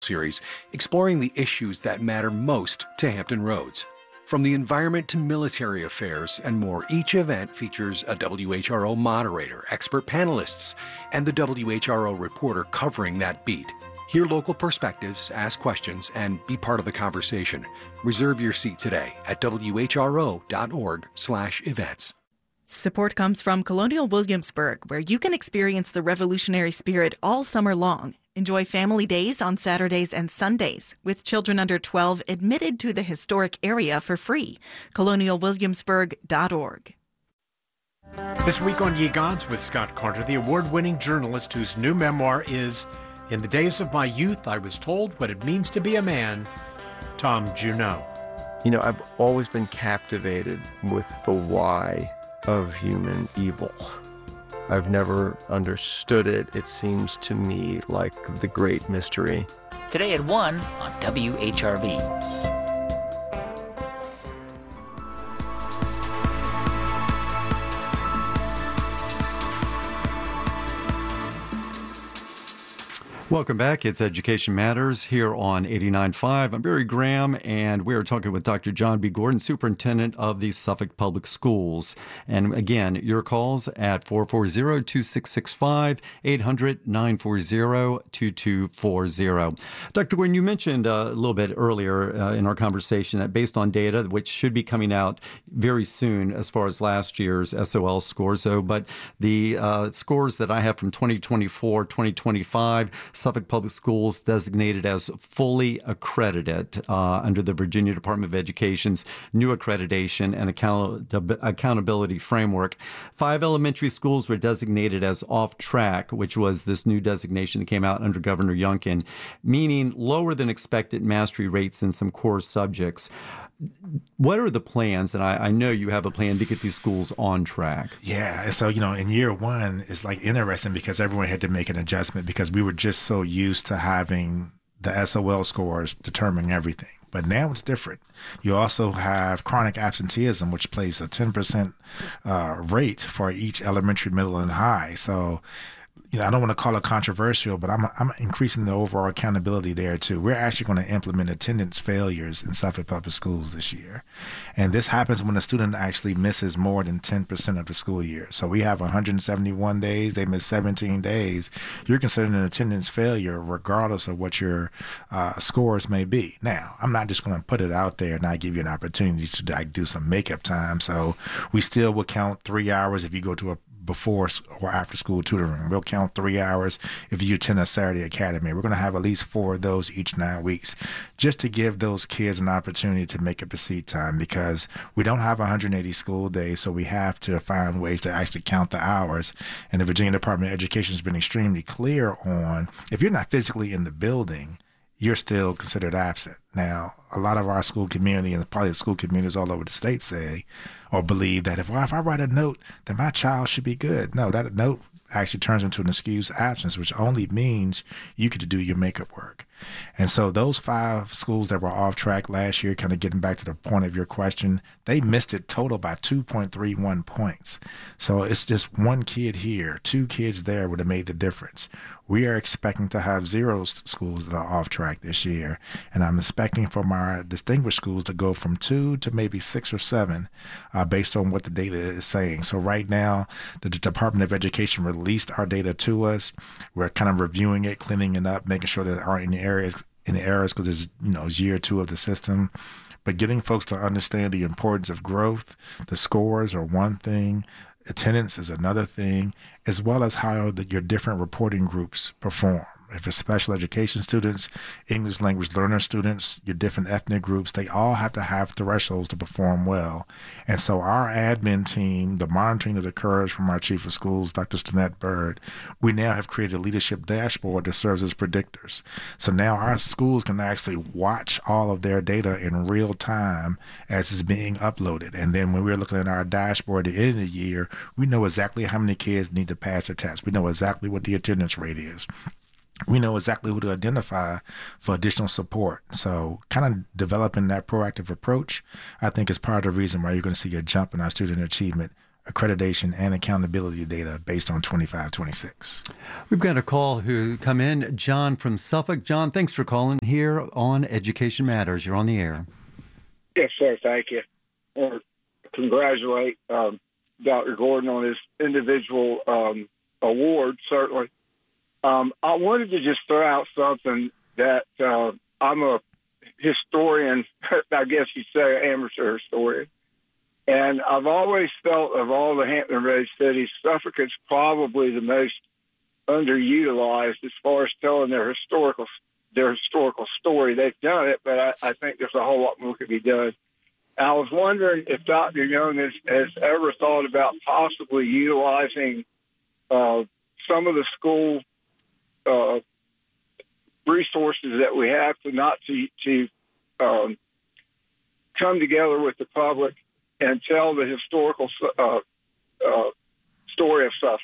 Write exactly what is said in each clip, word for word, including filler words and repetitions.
series exploring the issues that matter most to Hampton Roads. From the environment to military affairs and more, each event features a W H R O moderator, expert panelists, and the W H R O reporter covering that beat. Hear local perspectives, ask questions, and be part of the conversation. Reserve your seat today at W H R O dot org slash events. Support comes from Colonial Williamsburg, where you can experience the revolutionary spirit all summer long. Enjoy family days on Saturdays and Sundays, with children under twelve admitted to the historic area for free. colonial williamsburg dot org. This week on Ye Gods with Scott Carter, the award-winning journalist whose new memoir is In the Days of My Youth, I Was Told What It Means to Be a Man, Tom Junod. You know, I've always been captivated with the why of human evil. I've never understood it. It seems to me like the great mystery. Today at one on W H R V. Welcome back. It's Education Matters here on eighty-nine point five. I'm Barry Graham, and we are talking with Doctor John B. Gordon, Superintendent of the Suffolk Public Schools. And again, your calls at four four zero, two six six five, eight hundred, nine four zero, two two four zero. Doctor Gordon, you mentioned uh, a little bit earlier uh, in our conversation that based on data, which should be coming out very soon as far as last year's S O L scores, though, but the uh, scores that I have from twenty twenty-four, twenty twenty-five, Suffolk Public Schools designated as fully accredited uh, under the Virginia Department of Education's new accreditation and account- accountability framework. Five elementary schools were designated as off track, which was this new designation that came out under Governor Youngkin, meaning lower than expected mastery rates in some core subjects. What are the plans? And I, I know you have a plan to get these schools on track. Yeah. And so, you know, in year one, it's like interesting because everyone had to make an adjustment because we were just so used to having the S O L scores determining everything. But now it's different. You also have chronic absenteeism, which plays a ten percent uh, rate for each elementary, middle, and high. So, you know, I don't want to call it controversial, but I'm I'm increasing the overall accountability there too. We're actually going to implement attendance failures in Suffolk Public Schools this year. And this happens when a student actually misses more than ten percent of the school year. So we have one hundred seventy-one days, they miss seventeen days. You're considered an attendance failure regardless of what your uh, scores may be. Now, I'm not just going to put it out there and not give you an opportunity to like, do some makeup time. So we still will count three hours if you go to a before or after school tutoring. We'll count three hours if you attend a Saturday academy. We're going to have at least four of those each nine weeks just to give those kids an opportunity to make up the seat time because we don't have one hundred eighty school days, so we have to find ways to actually count the hours. And the Virginia Department of Education has been extremely clear on if you're not physically in the building, you're still considered absent. Now, a lot of our school community and probably the school communities all over the state say or believe that if, well, if I write a note, then my child should be good. No, that note actually turns into an excused absence, which only means you get to do your makeup work. And so those five schools that were off track last year, kind of getting back to the point of your question, they missed it total by two point three one points. So it's just one kid here, two kids there would have made the difference. We are expecting to have zero schools that are off track this year. And I'm expecting from our distinguished schools to go from two to maybe six or seven uh, based on what the data is saying. So right now, the Department of Education released our data to us. We're kind of reviewing it, cleaning it up, making sure there aren't any areas, any errors because it's, you know, it's year two of the system. But getting folks to understand the importance of growth, the scores are one thing, attendance is another thing, as well as how the, your different reporting groups perform. If it's special education students, English language learner students, your different ethnic groups, they all have to have thresholds to perform well. And so our admin team, the monitoring that occurs from our chief of schools, Doctor Stonette Bird, we now have created a leadership dashboard that serves as predictors. So now our schools can actually watch all of their data in real time as it's being uploaded. And then when we're looking at our dashboard at the end of the year, we know exactly how many kids need to pass the test. We know exactly what the attendance rate is. We know exactly who to identify for additional support. So kind of developing that proactive approach, I think, is part of the reason why you're going to see a jump in our student achievement accreditation, and accountability data based on twenty-five twenty-six. We've got a call who come in, John from Suffolk. John, thanks for calling here on Education Matters. You're on the air. Yes, sir. Thank you. I want to congratulate um, Doctor Gordon on his individual um, award, certainly. Um, I wanted to just throw out something that uh, I'm a historian, I guess you'd say amateur historian. And I've always felt of all the Hampton Roads cities, Suffolk is probably the most underutilized as far as telling their historical their historical story. They've done it, but I, I think there's a whole lot more could be done. I was wondering if Doctor Young has, has ever thought about possibly utilizing uh, some of the school uh, resources that we have to not to, to um, come together with the public and tell the historical uh, uh, story of Suffolk.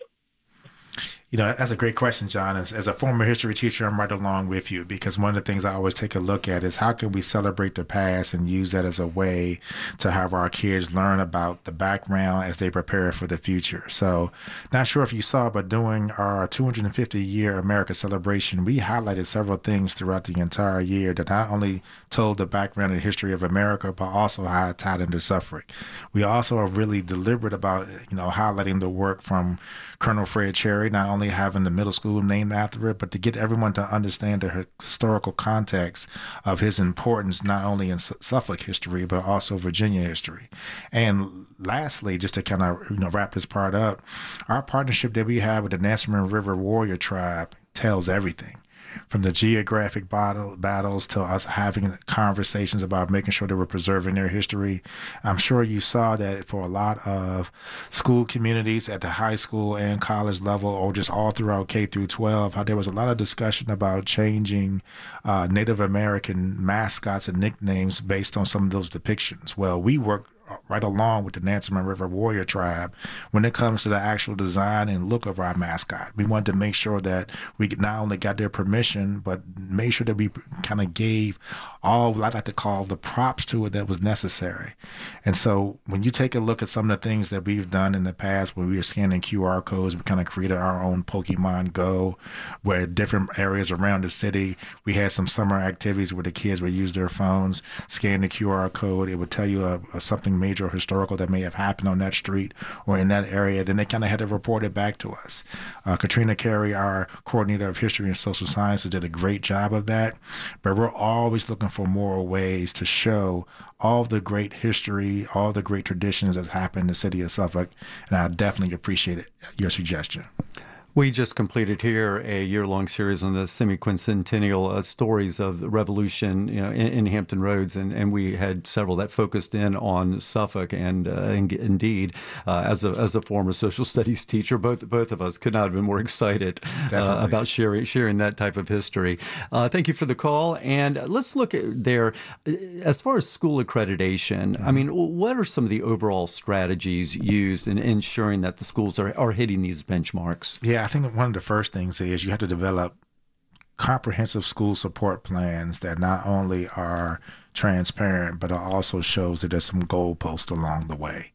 You know, that's a great question, John. As, as a former history teacher, I'm right along with you, because one of the things I always take a look at is how can we celebrate the past and use that as a way to have our kids learn about the background as they prepare for the future. So not sure if you saw, but during our two hundred fifty year America celebration, we highlighted several things throughout the entire year that not only told the background and history of America, but also how it tied into Suffolk. We also are really deliberate about, you know, highlighting the work from Colonel Fred Cherry, not only having the middle school named after it, but to get everyone to understand the historical context of his importance, not only in Suffolk history, but also Virginia history. And lastly, just to kind of, you know, wrap this part up, our partnership that we have with the Nansemond River Warrior Tribe tells everything. From the geographic battle, battles to us having conversations about making sure that we're preserving their history. I'm sure you saw that for a lot of school communities at the high school and college level, or just all throughout K through twelve, how there was a lot of discussion about changing uh, Native American mascots and nicknames based on some of those depictions. Well, we work right along with the Nansemond River Warrior Tribe when it comes to the actual design and look of our mascot. We wanted to make sure that we not only got their permission, but made sure that we kind of gave all what I like to call the props to it that was necessary. And so when you take a look at some of the things that we've done in the past, when we were scanning Q R codes, we kind of created our own Pokemon Go, where different areas around the city, we had some summer activities where the kids would use their phones, scan the Q R code. It would tell you a, a something major or historical that may have happened on that street or in that area. Then they kind of had to report it back to us. Uh, Katrina Carey, our coordinator of history and social sciences, did a great job of that. But we're always looking for more ways to show all the great history, all the great traditions that's happened in the city of Suffolk. And I definitely appreciate it, your suggestion. We just completed here a year-long series on the semi-quincentennial uh, stories of the revolution, you know, in, in Hampton Roads, and, and we had several that focused in on Suffolk. And uh, in, indeed, uh, as a as a former social studies teacher, both both of us could not have been more excited uh, about sharing sharing that type of history. Uh, thank you for the call, and let's look at there as far as school accreditation. Mm-hmm. I mean, what are some of the overall strategies used in ensuring that the schools are are hitting these benchmarks? Yeah. I think one of the first things is you have to develop comprehensive school support plans that not only are transparent, but also shows that there's some goalposts along the way.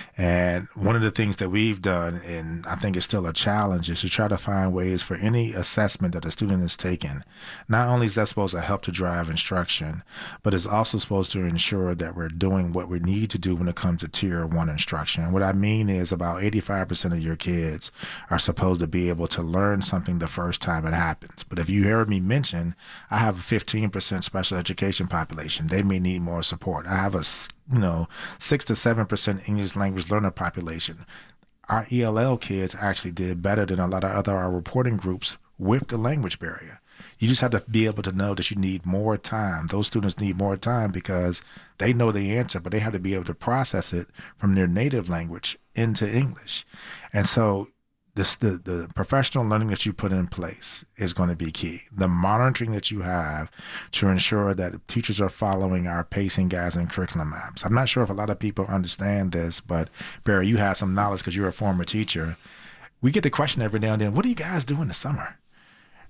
And one of the things that we've done, and I think it's still a challenge, is to try to find ways for any assessment that a student is taking. Not only is that supposed to help to drive instruction, but it's also supposed to ensure that we're doing what we need to do when it comes to tier one instruction. And what I mean is about eighty-five percent of your kids are supposed to be able to learn something the first time it happens. But if you heard me mention, I have a fifteen percent special education population. They may need more support. I have a you know, six to seven percent English language learner population. Our E L L kids actually did better than a lot of other our reporting groups with the language barrier. You just have to be able to know that you need more time. Those students need more time because they know the answer, but they have to be able to process it from their native language into English. And so This, the, the professional learning that you put in place is going to be key. The monitoring that you have to ensure that teachers are following our pacing guides and curriculum maps. I'm not sure if a lot of people understand this, but Barry, you have some knowledge because you're a former teacher. We get the question every now and then, what do you guys do in the summer?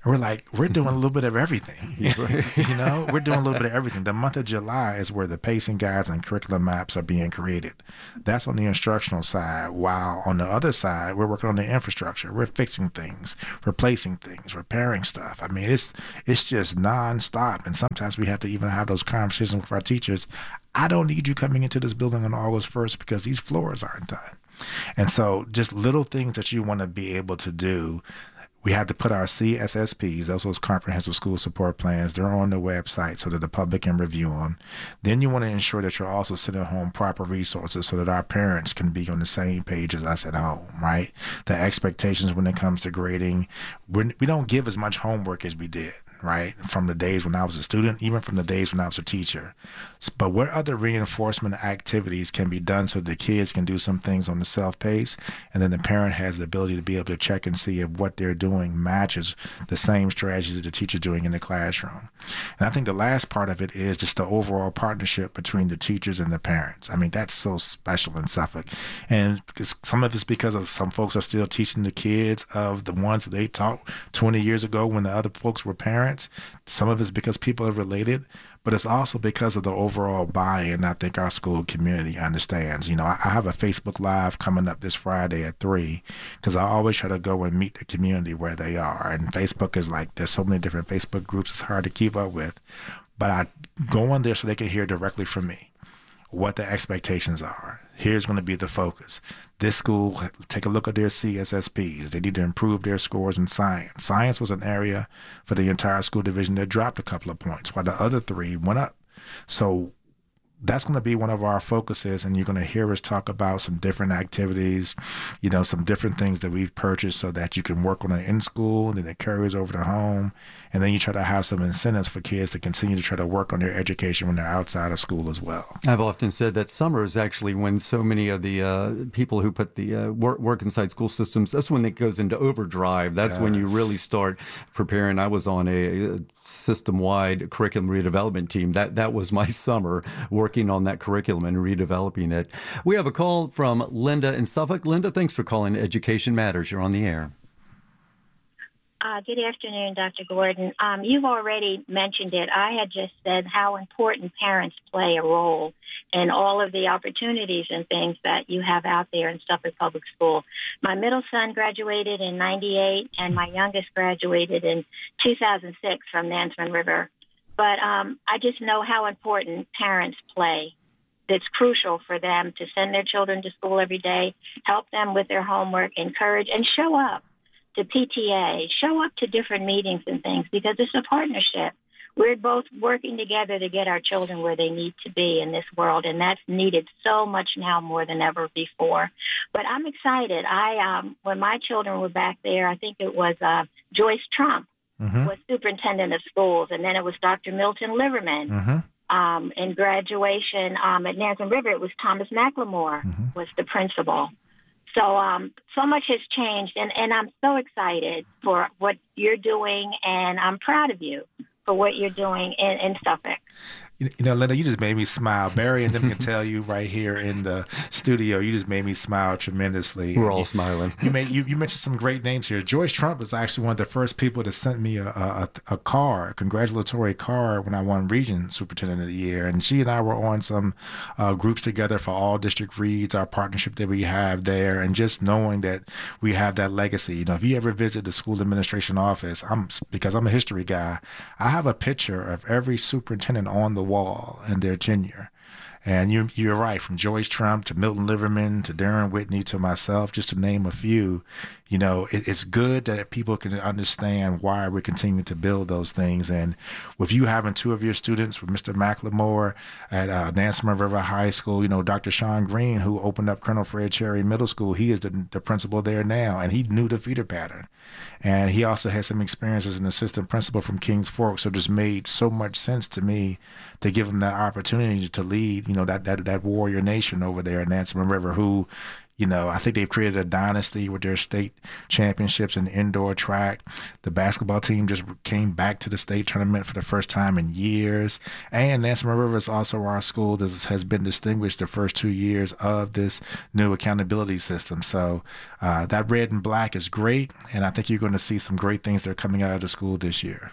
And we're like, we're doing a little bit of everything. you know, we're doing a little bit of everything. The month of July is where the pacing guides and curriculum maps are being created. That's on the instructional side. While on the other side, we're working on the infrastructure. We're fixing things, replacing things, repairing stuff. I mean, it's it's just nonstop. And sometimes we have to even have those conversations with our teachers. I don't need you coming into this building on August first because these floors aren't done. And so just little things that you want to be able to do. We have to put our C S S Ps, those comprehensive school support plans, they're on the website so that the public can review them. Then you want to ensure that you're also sending home proper resources so that our parents can be on the same page as us at home, right? The expectations when it comes to grading, we're, we don't give as much homework as we did, right? From the days when I was a student, even from the days when I was a teacher. But what other reinforcement activities can be done so the kids can do some things on the self-pace, and then the parent has the ability to be able to check and see if what they're doing matches the same strategies that the teacher's doing in the classroom. And I think the last part of it is just the overall partnership between the teachers and the parents. I mean, that's so special in Suffolk. And some of it's because of some folks are still teaching the kids of the ones that they taught twenty years ago when the other folks were parents. Some of it's because people are related. But it's also because of the overall buy-in I think our school community understands. You know, I have a Facebook Live coming up this Friday at three because I always try to go and meet the community where they are. And Facebook is like, there's so many different Facebook groups, it's hard to keep up with. But I go on there so they can hear directly from me what the expectations are. Here's going to be the focus. This school, take a look at their C S S Ps. They need to improve their scores in science. Science was an area for the entire school division that dropped a couple of points, while the other three went up. So that's going to be one of our focuses, and you're going to hear us talk about some different activities, you know, some different things that we've purchased so that you can work on it in school, and then it carries over to home, and then you try to have some incentives for kids to continue to try to work on their education when they're outside of school as well. I've often said that summer is actually when so many of the uh, people who put the uh, work, work inside school systems, that's when it goes into overdrive. That's yes. when you really start preparing. I was on a, a system-wide curriculum redevelopment team. That that was my summer, working on that curriculum and redeveloping it. We have a call from Linda in Suffolk. Linda, thanks for calling Education Matters. You're on the air. Uh, good afternoon, Doctor Gordon. Um, you've already mentioned it. I had just said how important parents play a role in all of the opportunities and things that you have out there in Suffolk Public School. My middle son graduated in ninety-eight, and my youngest graduated in two thousand six from Nansemond River. But um, I just know how important parents play. It's crucial for them to send their children to school every day, help them with their homework, encourage, and show up to P T A, show up to different meetings and things, because it's a partnership. We're both working together to get our children where they need to be in this world, and that's needed so much now more than ever before. But I'm excited. I, um, when my children were back there, I think it was uh, Joyce Trump mm-hmm. was superintendent of schools, and then it was Doctor Milton Liverman. Mm-hmm. Um, in graduation um, at Nansemond River, it was Thomas McLemore mm-hmm. was the principal. So um, so much has changed, and, and I'm so excited for what you're doing, and I'm proud of you for what you're doing in, in Suffolk. You know, Linda, you just made me smile. Barry and them can tell you right here in the studio, you just made me smile tremendously. We're all you, smiling. You, made, you, you mentioned some great names here. Joyce Trump was actually one of the first people that sent me a, a, a card, a congratulatory card when I won Region Superintendent of the Year. And she and I were on some uh, groups together for All District Reads, our partnership that we have there, and just knowing that we have that legacy. You know, if you ever visit the school administration office, I'm because I'm a history guy, I have a picture of every superintendent on the wall and their tenure. And you, you're right, from Joyce Trump to Milton Liverman to Darren Whitney to myself, just to name a few. You know, it, it's good that people can understand why we're continuing to build those things. And with you having two of your students, with Mister McLemore at uh, Nansemond River High School, you know, Doctor Sean Green, who opened up Colonel Fred Cherry Middle School, he is the, the principal there now, and he knew the feeder pattern. And he also had some experience as an assistant principal from Kings Fork, so it just made so much sense to me to give him that opportunity to lead, you know, that that, that warrior nation over there at Nansemond River, who, You know, I think they've created a dynasty with their state championships in indoor track. The basketball team just came back to the state tournament for the first time in years. And Nansemond River is also our school that has been distinguished the first two years of this new accountability system. So uh, that red and black is great, and I think you're going to see some great things that are coming out of the school this year.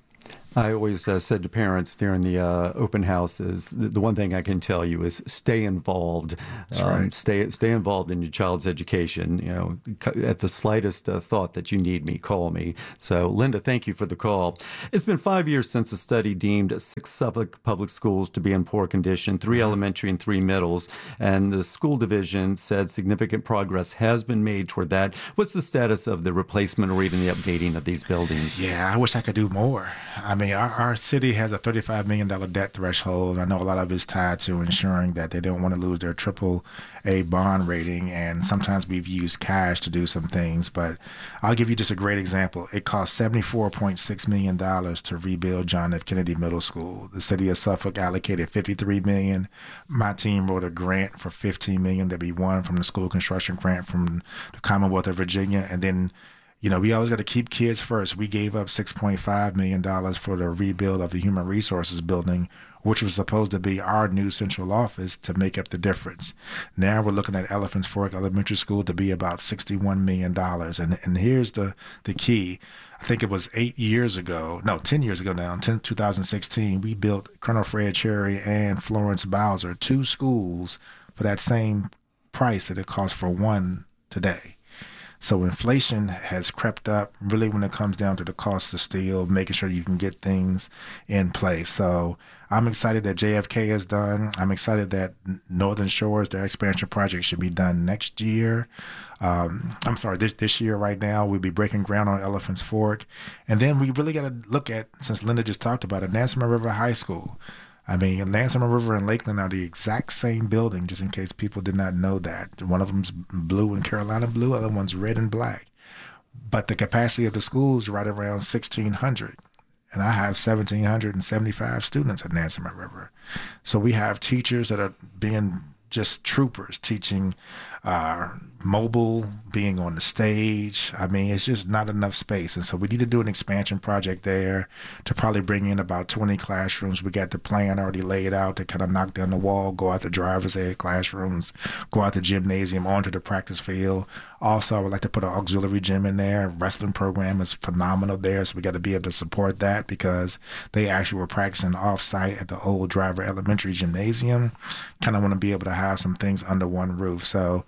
I always uh, said to parents during the uh, open houses, the, the one thing I can tell you is stay involved. That's um, right. Stay stay involved in your child's education. You know, at the slightest uh, thought that you need me, call me. So, Linda, thank you for the call. It's been five years since a study deemed six Suffolk public schools to be in poor condition, three elementary and three middles, and the school division said significant progress has been made toward that. What's the status of the replacement or even the updating of these buildings? Yeah, I wish I could do more. I mean, our, our city has a thirty-five million dollars debt threshold, and I know a lot of it is tied to ensuring that they don't want to lose their triple A bond rating, and sometimes we've used cash to do some things, but I'll give you just a great example. It cost seventy-four point six million dollars to rebuild John F. Kennedy Middle School. The city of Suffolk allocated fifty-three million dollars. My team wrote a grant for fifteen million dollars that we won from the school construction grant from the Commonwealth of Virginia, and then you know, we always got to keep kids first. We gave up six point five million dollars for the rebuild of the Human Resources Building, which was supposed to be our new central office to make up the difference. Now we're looking at Elephants Fork Elementary School to be about sixty-one million dollars. And and here's the, the key. I think it was eight years ago, no, ten years ago now, in two thousand sixteen, we built Colonel Fred Cherry and Florence Bowser, two schools for that same price that it costs for one today. So inflation has crept up really when it comes down to the cost of steel, making sure you can get things in place. So I'm excited that J F K is done. I'm excited that Northern Shores, their expansion project, should be done next year. Um, I'm sorry, this this year right now, we'll be breaking ground on Elephants Fork. And then we really got to look at, since Linda just talked about it, Nansemond River High School. I mean, Nansemond River and Lakeland are the exact same building, just in case people did not know that. One of them's blue and Carolina blue, other one's red and black. But the capacity of the school is right around sixteen hundred. And I have one thousand seven hundred seventy-five students at Nansemond River. So we have teachers that are being just troopers, teaching uh, mobile, being on the stage. I mean, it's just not enough space. And so we need to do an expansion project there to probably bring in about twenty classrooms. We got the plan already laid out to kind of knock down the wall, go out the driver's ed classrooms, go out the gymnasium, onto the practice field. Also, I would like to put an auxiliary gym in there. Wrestling program is phenomenal there, so we got to be able to support that because they actually were practicing off-site at the old Driver Elementary Gymnasium. Kind of want to be able to have some things under one roof. So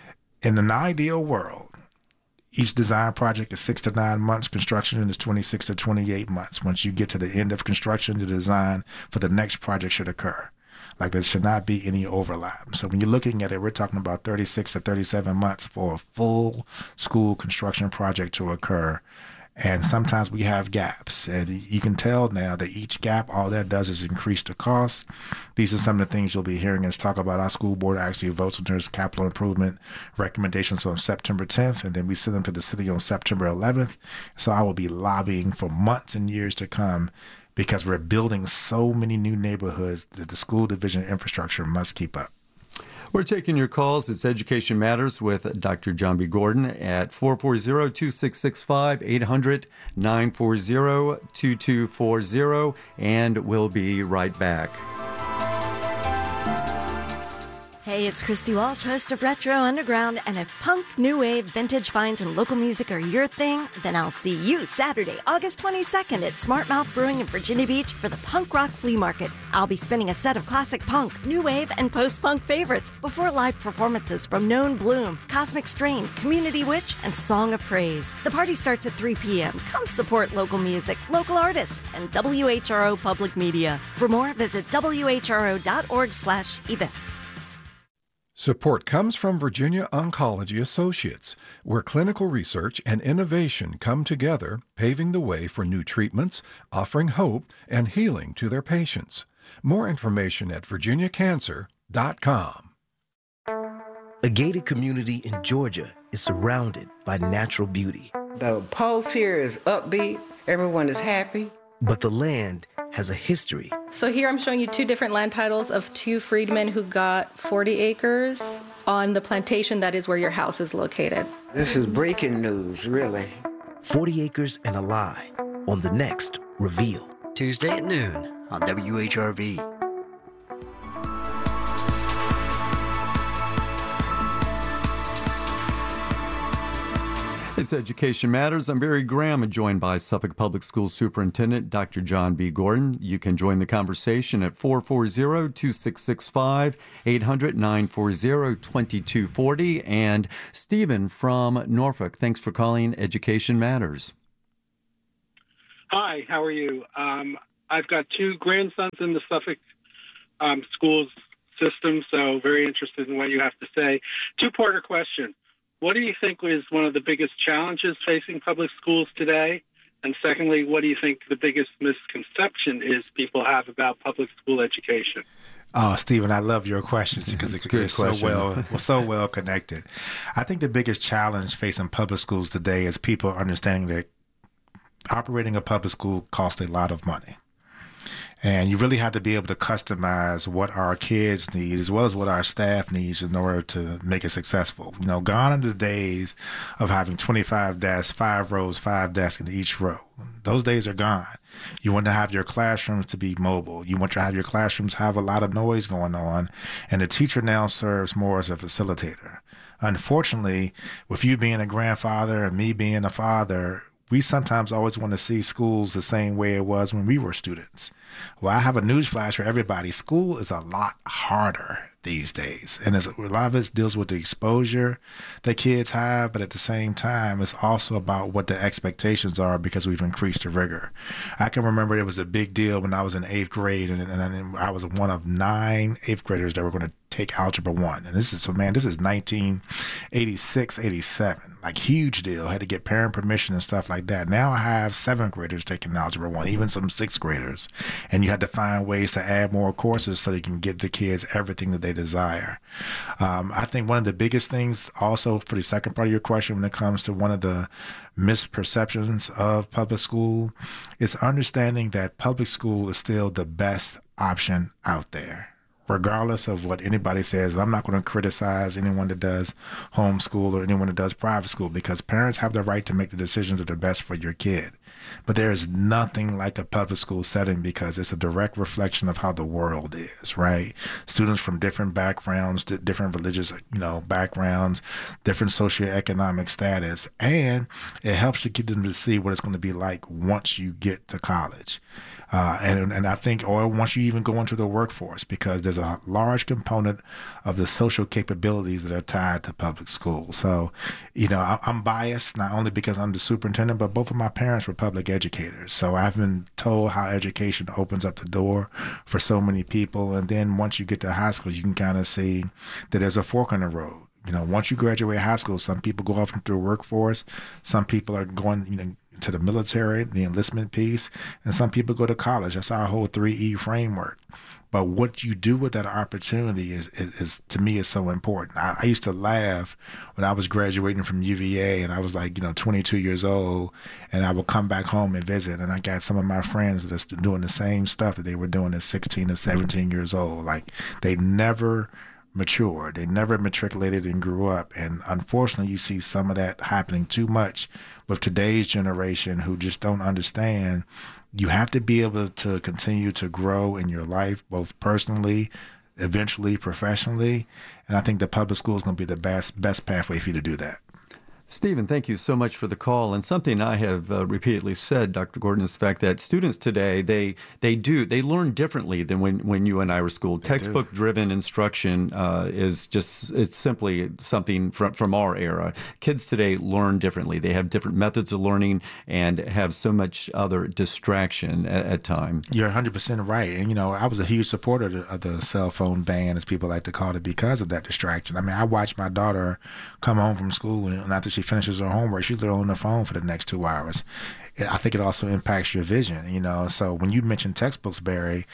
in an ideal world, each design project is six to nine months. Construction is twenty-six to twenty-eight months. Once you get to the end of construction, the design for the next project should occur. Like there should not be any overlap. So when you're looking at it, we're talking about thirty-six to thirty-seven months for a full school construction project to occur. And sometimes we have gaps. And you can tell now that each gap, all that does is increase the cost. These are some of the things you'll be hearing us talk about. Our school board actually votes on their capital improvement recommendations on September tenth, and then we send them to the city on September eleventh. So I will be lobbying for months and years to come because we're building so many new neighborhoods that the school division infrastructure must keep up. We're taking your calls. It's Education Matters with Doctor John B. Gordon at four four zero, two six six five, eight hundred, nine four zero, two two four zero, and we'll be right back. Hey, it's Christy Walsh, host of Retro Underground, and if punk, new wave, vintage finds, and local music are your thing, then I'll see you Saturday, August twenty-second at Smart Mouth Brewing in Virginia Beach for the Punk Rock Flea Market. I'll be spinning a set of classic punk, new wave, and post-punk favorites before live performances from Known Bloom, Cosmic Strain, Community Witch, and Song of Praise. The party starts at three p.m. Come support local music, local artists, and W H R O Public Media. For more, visit W H R O dot org slash events. Support comes from Virginia Oncology Associates, where clinical research and innovation come together, paving the way for new treatments, offering hope and healing to their patients. More information at virginia cancer dot com. A gated community in Georgia is surrounded by natural beauty. The pulse here is upbeat. Everyone is happy. But the land has a history. So here I'm showing you two different land titles of two freedmen who got forty acres on the plantation that is where your house is located. This is breaking news, really. forty acres and a lie on the next Reveal. Tuesday at noon on W H R V. It's Education Matters. I'm Barry Graham, and joined by Suffolk Public Schools Superintendent Doctor John B. Gordon. You can join the conversation at four four zero, two six six five, eight hundred, nine four zero, two two four zero. And Stephen from Norfolk, thanks for calling Education Matters. Hi, how are you? Um, I've got two grandsons in the Suffolk um, schools system, so very interested in what you have to say. Two-parter question. What do you think is one of the biggest challenges facing public schools today? And secondly, what do you think the biggest misconception is people have about public school education? Oh, Stephen, I love your questions because it's, it's so well, so well connected. I think the biggest challenge facing public schools today is people understanding that operating a public school costs a lot of money. And you really have to be able to customize what our kids need as well as what our staff needs in order to make it successful. You know, gone are the days of having twenty-five desks, five rows, five desks in each row. Those days are gone. You want to have your classrooms to be mobile. You want to have your classrooms have a lot of noise going on. And the teacher now serves more as a facilitator. Unfortunately, with you being a grandfather and me being a father, we sometimes always want to see schools the same way it was when we were students. Well, I have a news flash for everybody. School is a lot harder these days. And a lot of it deals with the exposure that kids have, but at the same time, it's also about what the expectations are because we've increased the rigor. I can remember it was a big deal when I was in eighth grade, and, and I was one of nine eighth graders that were going to take Algebra one. And this is, so man, this is nineteen eighty-six, eighty-seven. Like, huge deal. I had to get parent permission and stuff like that. Now I have seventh graders taking Algebra one, even some sixth graders. And you had to find ways to add more courses so you can give the kids everything that they desire. Um, I think one of the biggest things also for the second part of your question when it comes to one of the misperceptions of public school is understanding that public school is still the best option out there. Regardless of what anybody says, I'm not going to criticize anyone that does homeschool or anyone that does private school because parents have the right to make the decisions that are best for your kid. But there is nothing like a public school setting because it's a direct reflection of how the world is, right? Students from different backgrounds, different religious, you know, backgrounds, different socioeconomic status, and it helps to get them to see what it's going to be like once you get to college. Uh, and and I think, or once you even go into the workforce, because there's a large component of the social capabilities that are tied to public school. So, you know, I, I'm biased not only because I'm the superintendent, but both of my parents were public educators. So I've been told how education opens up the door for so many people. And then once you get to high school, you can kind of see that there's a fork in the road. You know, once you graduate high school, some people go off into the workforce. Some people are going, you know, to the military, the enlistment piece, and some people go to college. That's our whole three E framework. But what you do with that opportunity is, is, is to me, is so important. I, I used to laugh when I was graduating from U V A and I was like, you know, twenty-two years old, and I would come back home and visit, and I got some of my friends that are doing the same stuff that they were doing at sixteen or seventeen years old. Like, they never matured. They never matriculated and grew up. And unfortunately, you see some of that happening too much with today's generation who just don't understand. You have to be able to continue to grow in your life, both personally, eventually professionally. And I think the public school is going to be the best, best pathway for you to do that. Stephen, thank you so much for the call. And something I have uh, repeatedly said, Doctor Gordon, is the fact that students today, they they do, they learn differently than when, when you and I were schooled. Textbook-driven instruction uh, is just, it's simply something from, from our era. Kids today learn differently. They have different methods of learning and have so much other distraction at, at times. You're one hundred percent right. And, you know, I was a huge supporter of the, of the cell phone ban, as people like to call it, because of that distraction. I mean, I watched my daughter come home from school, and after she finishes her homework, she's literally on the phone for the next two hours. I think it also impacts your vision, you know. So when you mention textbooks, Barry,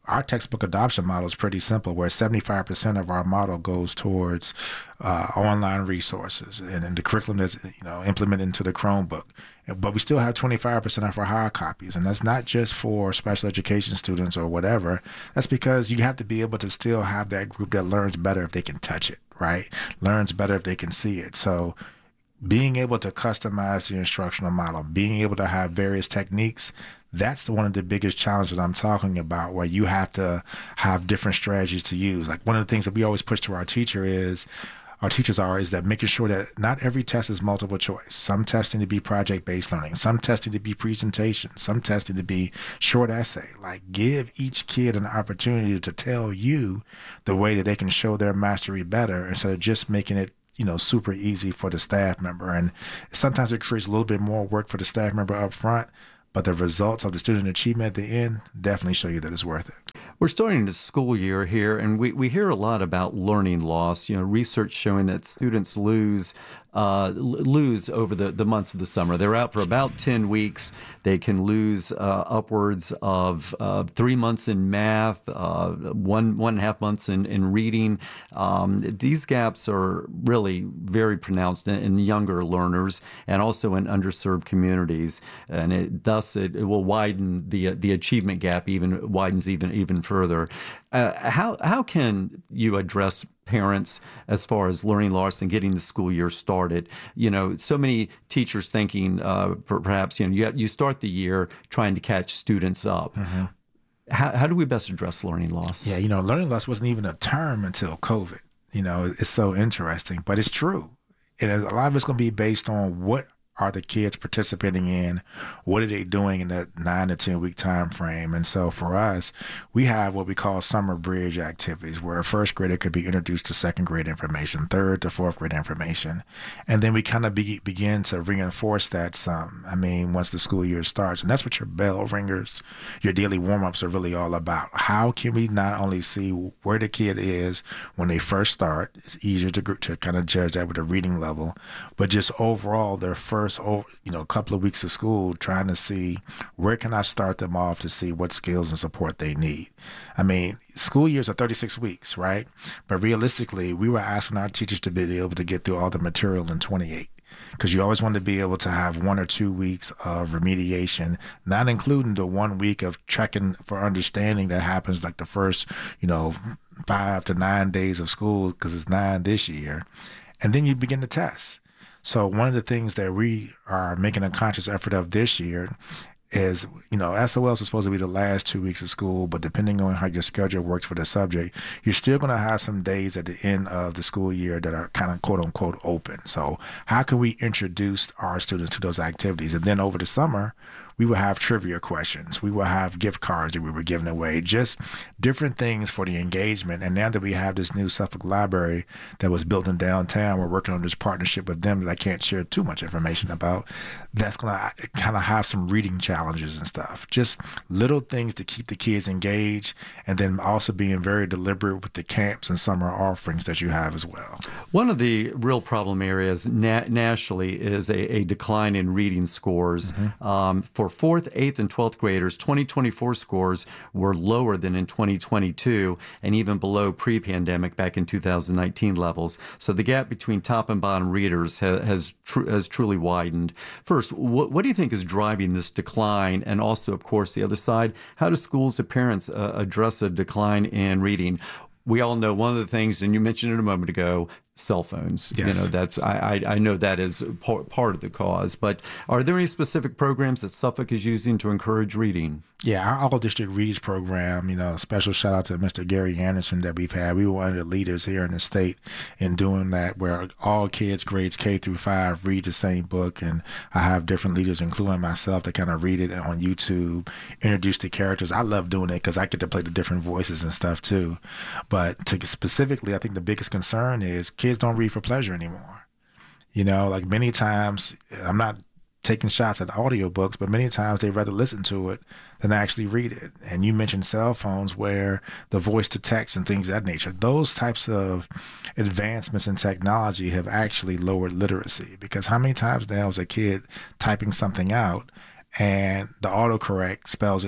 our textbook adoption model is pretty simple, where seventy-five percent of our model goes towards uh, online resources and, and the curriculum that's you know implemented into the Chromebook. But we still have twenty-five percent of our hard copies, and that's not just for special education students or whatever. That's because you have to be able to still have that group that learns better if they can touch it, right? Learns better if they can see it. So being able to customize the instructional model, being able to have various techniques, that's one of the biggest challenges I'm talking about, where you have to have different strategies to use. Like one of the things that we always push to our teacher is, our teachers are, is that making sure that not every test is multiple choice. Some testing to be project-based learning, some testing to be presentation, some testing to be short essay. Like give each kid an opportunity to tell you the way that they can show their mastery better, instead of just making it you know, super easy for the staff member. And sometimes it creates a little bit more work for the staff member up front, but the results of the student achievement at the end definitely show you that it's worth it. We're starting the school year here, and we, we hear a lot about learning loss. You know, research showing that students lose uh, lose over the, the months of the summer. They're out for about ten weeks. They can lose uh, upwards of uh, three months in math, uh, one one and a half months in, in reading. Um, these gaps are really very pronounced in, in younger learners and also in underserved communities, and it, thus it, it will widen the the achievement gap, even widens even even further. Uh, how how can you address parents as far as learning loss and getting the school year started? You know, so many teachers thinking uh, perhaps, you know, you, you start the year trying to catch students up. Mm-hmm. How, how do we best address learning loss? Yeah, you know, learning loss wasn't even a term until COVID. You know, it's so interesting, but it's true. And a lot of it's going to be based on what are the kids participating in, what are they doing in that nine to ten week time frame. And so for us, we have what we call summer bridge activities, where a first grader could be introduced to second grade information, third to fourth grade information. And then we kind of be, begin to reinforce that some, I mean, once the school year starts. And that's what your bell ringers, your daily warm-ups are really all about. How can we not only see where the kid is when they first start, it's easier to, to kind of judge that with a reading level, but just overall their first Over, you know, a couple of weeks of school, trying to see where can I start them off to see what skills and support they need. I mean, school years are thirty-six weeks, right? But realistically, we were asking our teachers to be able to get through all the material in twenty-eight, because you always want to be able to have one or two weeks of remediation, not including the one week of checking for understanding that happens like the first, you know, five to nine days of school, because it's nine this year. And then you begin to test. So one of the things that we are making a conscious effort of this year is, you know, S O Ls is supposed to be the last two weeks of school, but depending on how your schedule works for the subject, you're still going to have some days at the end of the school year that are kind of quote unquote open. So how can we introduce our students to those activities? And then over the summer, we will have trivia questions. We will have gift cards that we were giving away, just different things for the engagement. And now that we have this new Suffolk Library that was built in downtown, we're working on this partnership with them that I can't share too much information about. That's going to kind of have some reading challenges and stuff. Just little things to keep the kids engaged, and then also being very deliberate with the camps and summer offerings that you have as well. One of the real problem areas na- nationally is a, a decline in reading scores. Mm-hmm. Um, for fourth, eighth, and twelfth graders, twenty twenty-four scores were lower than in twenty twenty-two and even below pre-pandemic back in two thousand nineteen levels. So the gap between top and bottom readers ha- has tr- has truly widened. First, what, what do you think is driving this decline? And also, of course, the other side, how do schools and parents uh, address a decline in reading? We all know one of the things, and you mentioned it a moment ago, cell phones. Yes. You know, that's I, I I know that is part, part of the cause. But are there any specific programs that Suffolk is using to encourage reading? Yeah, our All District Reads program, you know, special shout out to Mister Gary Anderson that we've had. We were one of the leaders here in the state in doing that, where all kids grades K through five read the same book. And I have different leaders, including myself, that kind of read it on YouTube, introduce the characters. I love doing it because I get to play the different voices and stuff too. But to specifically, I think the biggest concern is kids don't read for pleasure anymore. You know, like many times, I'm not taking shots at audiobooks, but many times they rather listen to it than actually read it. And you mentioned cell phones, where the voice to text and things of that nature, those types of advancements in technology have actually lowered literacy. Because how many times now is a kid typing something out and the autocorrect spells it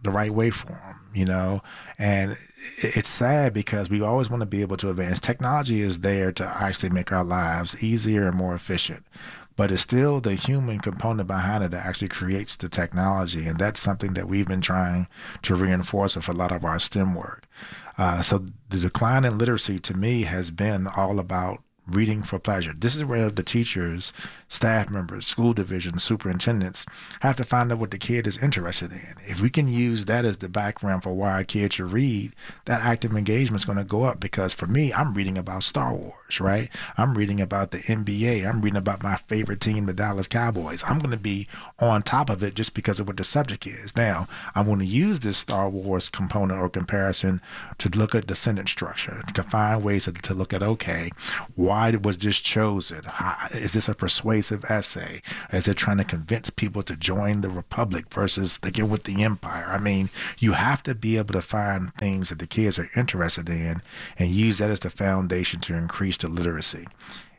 the right way for them, you know? And it's sad because we always want to be able to advance. Technology is there to actually make our lives easier and more efficient, but it's still the human component behind it that actually creates the technology. And that's something that we've been trying to reinforce with a lot of our STEM work. Uh, so the decline in literacy to me has been all about reading for pleasure. This is where the teachers, staff members, school divisions, superintendents have to find out what the kid is interested in. If we can use that as the background for why a kid should read, that active engagement is going to go up. Because for me, I'm reading about Star Wars, right? I'm reading about the N B A. I'm reading about my favorite team, the Dallas Cowboys. I'm going to be on top of it just because of what the subject is. Now, I'm going to use this Star Wars component or comparison to look at the sentence structure, to find ways to, to look at, okay, why Why was this chosen? How, is this a persuasive essay? Is it trying to convince people to join the Republic versus sticking with the Empire? I mean, you have to be able to find things that the kids are interested in and use that as the foundation to increase the literacy.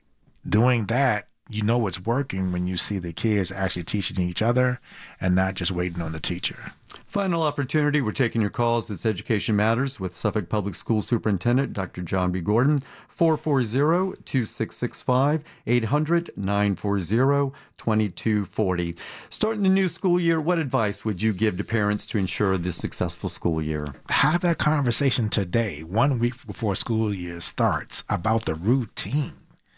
Doing that, you know it's working when you see the kids actually teaching each other and not just waiting on the teacher. Final opportunity. We're taking your calls. It's Education Matters with Suffolk Public School Superintendent Doctor John B. Gordon. four four zero, two six six five, eight hundred, nine four zero, two two four zero. Starting the new school year, what advice would you give to parents to ensure this successful school year? Have that conversation today, one week before school year starts, about the routine.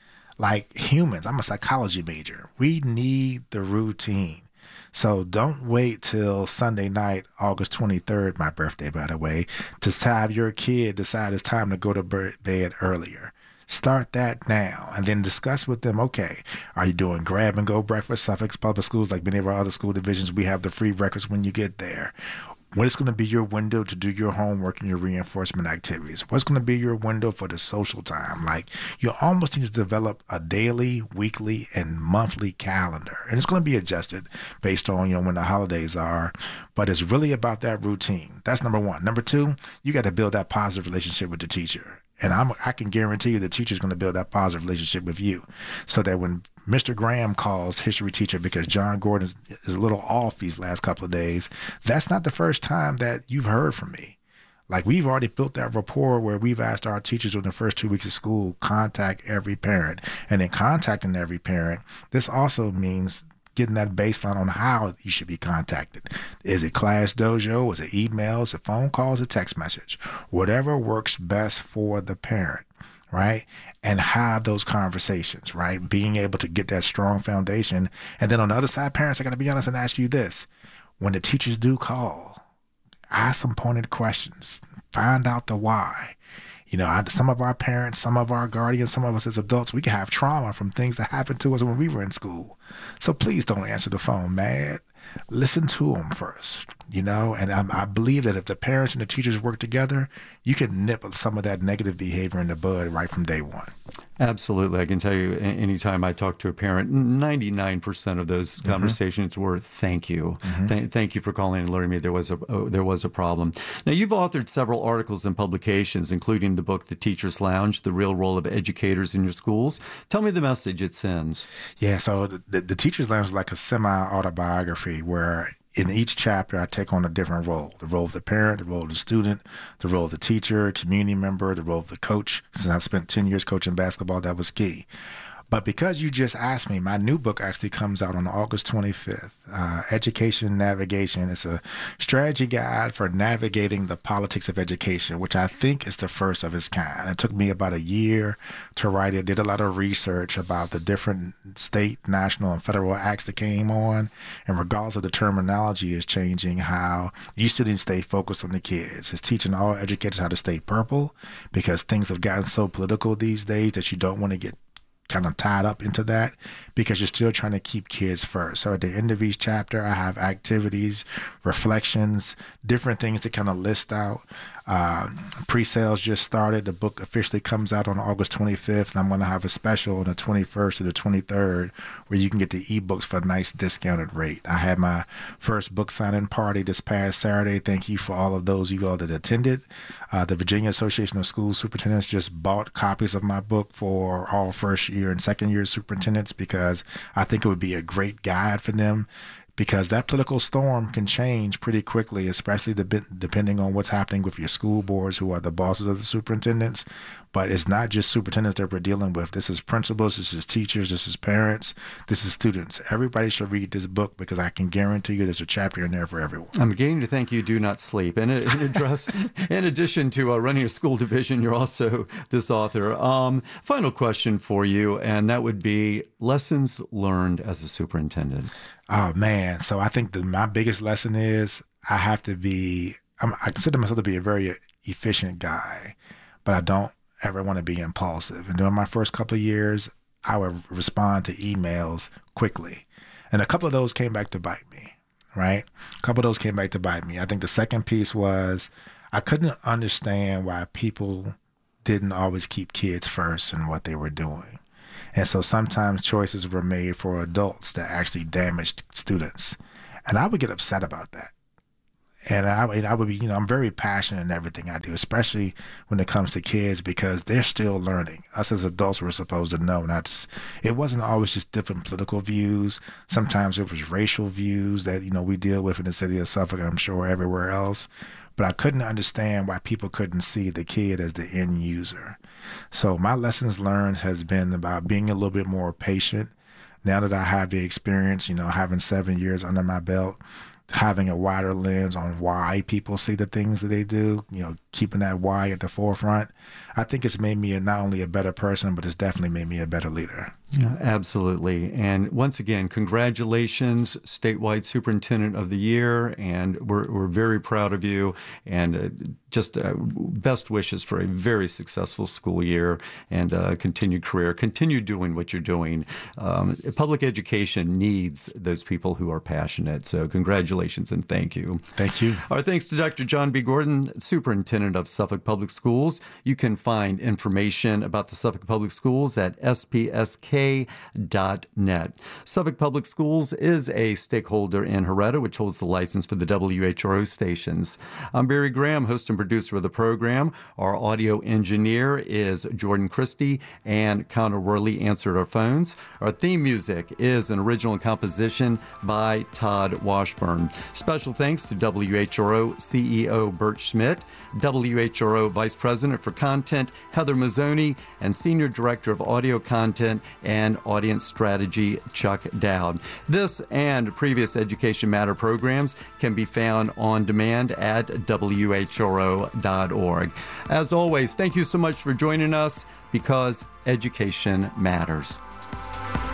Like humans, I'm a psychology major. We need the routine. So don't wait till Sunday night, August twenty-third, my birthday, by the way, to have your kid decide it's time to go to bed earlier. Start that now and then discuss with them, okay, are you doing grab and go breakfast? Suffolk Public Schools, like many of our other school divisions, we have the free breakfast when you get there. When is going to be your window to do your homework and your reinforcement activities? What's going to be your window for the social time? Like, you almost need to develop a daily, weekly, and monthly calendar. And it's going to be adjusted based on, you know, when the holidays are. But it's really about that routine. That's number one. Number two, you got to build that positive relationship with the teacher. And I'm, I can guarantee you the teacher's going to build that positive relationship with you so that when Mister Graham calls history teacher because John Gordon is, is a little off these last couple of days, that's not the first time that you've heard from me. Like, we've already built that rapport where we've asked our teachers in the first two weeks of school, contact every parent. And in contacting every parent, this also means getting that baseline on how you should be contacted. Is it Class Dojo? Is it emails? Is it phone calls? A text message? Whatever works best for the parent, right? And have those conversations, right? Being able to get that strong foundation. And then on the other side, parents, I got to be honest and ask you this. When the teachers do call, ask some pointed questions. Find out the why. You know, I, some of our parents, some of our guardians, some of us as adults, we can have trauma from things that happened to us when we were in school. So please don't answer the phone mad. Listen to them first, you know, and I, I believe that if the parents and the teachers work together, you can nip some of that negative behavior in the bud right from day one. Absolutely. I can tell you, anytime I talk to a parent, ninety-nine percent of those mm-hmm. conversations were thank you. Mm-hmm. Th- thank you for calling and alerting me there was a uh, there was a problem. Now, you've authored several articles and publications, including the book, The Teacher's Lounge, The Real Role of Educators in Your Schools. Tell me the message it sends. Yeah, so the, the, the Teacher's Lounge is like a semi-autobiography where in each chapter, I take on a different role. The role of the parent, the role of the student, the role of the teacher, community member, the role of the coach. Since I spent ten years coaching basketball, that was key. But because you just asked me, my new book actually comes out on August twenty-fifth. Uh, Education Navigation. It's a strategy guide for navigating the politics of education, which I think is the first of its kind. It took me about a year to write it. Did a lot of research about the different state, national, and federal acts that came on. And regardless of the terminology is changing, how you still need to stay focused on the kids. It's teaching all educators how to stay purple because things have gotten so political these days that you don't want to get kind of tied up into that because you're still trying to keep kids first. So at the end of each chapter, I have activities, reflections, different things to kind of list out. Uh, pre-sales just started. The book officially comes out on August twenty-fifth, and I'm going to have a special on the twenty-first to the twenty-third where you can get the ebooks for a nice discounted rate. I had my first book signing party this past Saturday. Thank you for all of those of you all that attended. Uh, the Virginia Association of School Superintendents just bought copies of my book for all first year and second year superintendents because I think it would be a great guide for them. because that political storm can change pretty quickly, especially de- depending on what's happening with your school boards, who are the bosses of the superintendents. But it's not just superintendents that we're dealing with. This is principals, this is teachers, this is parents, this is students. Everybody should read this book because I can guarantee you there's a chapter in there for everyone. I'm beginning to think you do not sleep. And in, address, in addition to uh, running a school division, you're also this author. Um, final question for you, and that would be lessons learned as a superintendent. Oh, man. So I think that my biggest lesson is I have to be, I'm, I consider myself to be a very efficient guy, but I don't ever want to be impulsive. And during my first couple of years, I would respond to emails quickly. And a couple of those came back to bite me, right? A couple of those came back to bite me. I think the second piece was I couldn't understand why people didn't always keep kids first in what they were doing. And so sometimes choices were made for adults that actually damaged students. And I would get upset about that. And I, and I would be, you know, I'm very passionate in everything I do, especially when it comes to kids, because they're still learning. Us as adults, we're supposed to know. Not just, it wasn't always just different political views. Sometimes it was racial views that, you know, we deal with in the city of Suffolk, and I'm sure everywhere else. But I couldn't understand why people couldn't see the kid as the end user. So my lessons learned has been about being a little bit more patient. Now that I have the experience, you know, having seven years under my belt, having a wider lens on why people see the things that they do, you know, keeping that why at the forefront, I think it's made me a, not only a better person, but it's definitely made me a better leader. Yeah, absolutely. And once again, congratulations, statewide superintendent of the year. And we're, we're very proud of you, and uh, just uh, best wishes for a very successful school year and uh, continued career. Continue doing what you're doing. Um, public education needs those people who are passionate. So congratulations and thank you. Thank you. Our thanks to Doctor John B. Gordon, superintendent of Suffolk Public Schools. You can find information about the Suffolk Public Schools at S P S K dot net. Suffolk Public Schools is a stakeholder in Heretta, which holds the license for the W H R O stations. I'm Barry Graham, host and producer of the program. Our audio engineer is Jordan Christie, and Connor Worley answered our phones. Our theme music is an original composition by Todd Washburn. Special thanks to W H R O C E O Bert Schmidt, W H R O Vice President for Content Heather Mazzoni, and Senior Director of Audio Content and Audience Strategy Chuck Dowd. This and previous Education Matter programs can be found on demand at W H R O dot org. As always, thank you so much for joining us, because education matters.